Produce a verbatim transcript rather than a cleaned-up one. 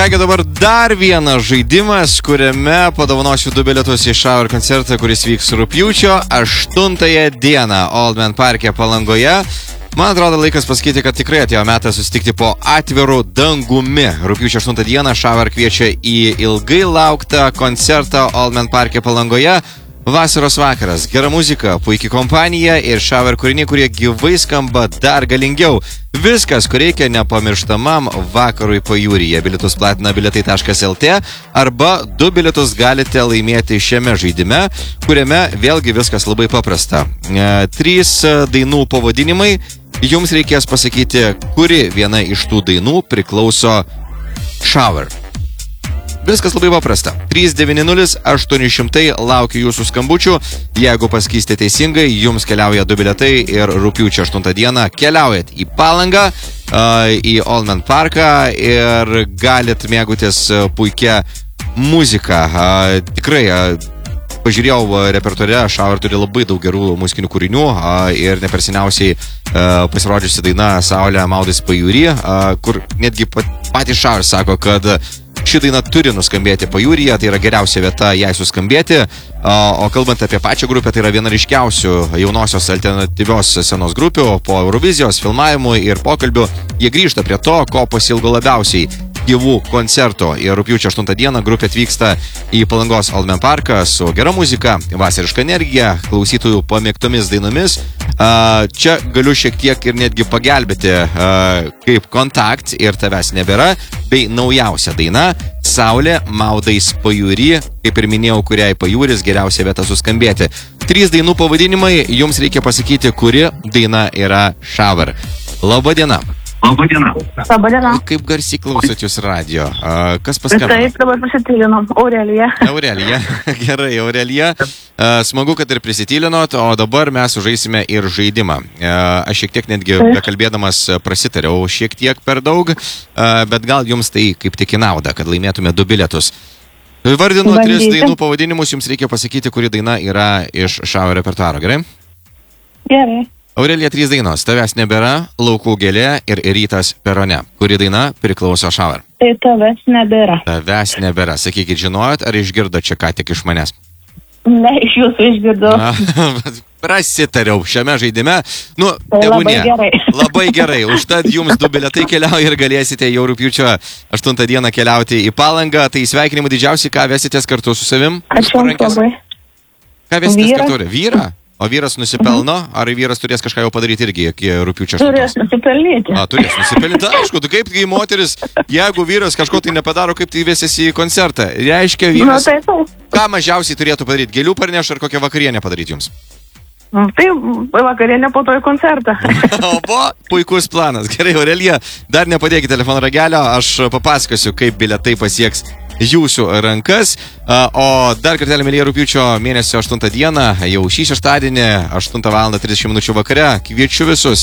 Kągi dabar dar vienas žaidimas, kuriame padovanosiu du bilietus į Shower koncertą, kuris vyks rugpjūčio aštuntąją dieną Oldman Parke Palangoje. Man atrodo laikas pasakyti, kad tikrai atėjo metas susitikti po atviru dangumi. Rugpjūčio aštuntą dieną Shower kviečia į ilgai lauktą koncertą Oldman Parke Palangoje. Vasaros vakaras, gera muzika, puikiai kompanija ir Shower kūriniai, kurie gyvai skamba dar galingiau. Viskas, ko reikia nepamirštamam vakarui pajūryje. Bilietus platina biletai taškas lt arba du bilietus galite laimėti šiame žaidime, kuriame vėlgi viskas labai paprasta. E, trys dainų pavadinimai. Jums reikės pasakyti, kuri viena iš tų dainų priklauso Shower. Viskas labai paprasta. trys devyni nulis aštuoni šimtai laukiu jūsų skambučių. Jeigu pasakysite teisingai, jums keliauja du bilietai ir rugpjūčio aštuntą dieną keliaujat į Palangą, į Oldman Parką ir galit mėgautis puikia muzika. Tikrai, pažiūrėjau repertuare, Shower turi labai daug gerų muzikinių kūrinių ir neperseniausiai pasirodžiusi daina Saulė maudais pajūry, kur netgi patys Shower sako, kad ši daina turi nuskambėti pajūryje, tai yra geriausia vieta jai suskambėti, o kalbant apie pačią grupę, tai yra viena ryškiausių jaunosios alternatyvios scenos grupių po Eurovizijos filmavimų ir pokalbių. Jie grįžta prie to, ko pasiilgo labiausiai gyvų koncertų. Ir rugpjūčio aštuntą dieną grupė atvyksta į Palangos Oldman Parką su gera muzika, vasariška energija, klausytojų pamėgtomis dainomis. Čia galiu šiek tiek ir netgi pagelbėti kaip Kontakt ir Tavęs nebėra, bei naujausia daina Saulė maudais pajūry, kaip ir minėjau, kuriai pajūris geriausia vieta suskambėti. Trys dainų pavadinimai, jums reikia pasakyti, kuri daina yra Shower. Labą dieną. Labą dieną. Labą dieną. Kaip garsiai klausot jūs radio? Kas paskambino? Taip, dabar prisitilinom. Aurelija. Aurelija. Gerai, Aurelija. Smagu, kad ir prisitylinot, o dabar mes užaisime ir žaidimą. Aš šiek tiek netgi bekalbėdamas prasitariau šiek tiek per daug, bet gal jums tai kaip tik į naudą, kad laimėtume du bilietus. Vardinu tris dainų pavadinimus, jums reikia pasakyti, kuri daina yra iš Shower repertuaro, gerai? Gerai. Aurelija, trys dainos. Tavęs nebėra, Laukų gėlė ir Rytas perone. Kuri daina priklauso Shower? Tai Tavęs nebėra. Tavęs nebėra. Sakykit, žinojot, ar išgirdo čia ką tik iš manęs? Ne, iš jūsų išgirdau. Prasitariau šiame žaidime. Nu, tai labai ne. gerai. Labai gerai. Užtat jums du bilietai keliauja ir galėsite jau rugpjūčio aštuntą dieną keliauti į Palangą. Tai sveikinimų didžiausiai, ką vesitės kartu su savim? Ačiū labai. Ką vesitės kartu? Vyrą? O vyras nusipelno, ar vyras turės kažką jau padaryti irgi iki rugpjūčio aštuntos? Turės nusipelnyti. A, turės nusipelnyti. Aišku, tu kaip kai moteris, jeigu vyras kažko tai nepadaro, kaip tai vėsiasi į koncertą. Reiškia, vyras, nu, tai, tai. ką mažiausiai turėtų padaryti? Gėlių parneš ar kokią vakarienę padaryti jums? Tai vakarienė po to į koncertą. O, bo, puikus planas. Gerai, Aurelija, dar nepadėkit telefono ragelio, aš papasakosiu, kaip bilietai pasieks jūsų rankas. O dar kartelį, mėlyje, rugpjūčio mėnesio aštuntą dieną, jau šį šeštadienį, aštuntą valandą trisdešimt minučių vakare, kviečiu visus